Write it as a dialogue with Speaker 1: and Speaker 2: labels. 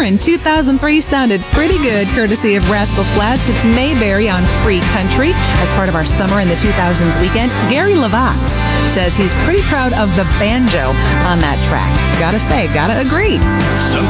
Speaker 1: in 2003 sounded pretty good, courtesy of Rascal Flatts. It's Mayberry on Free Country as part of our Summer in the 2000s weekend. Gary LaVox says he's pretty proud of the banjo on that track. Gotta say, gotta agree.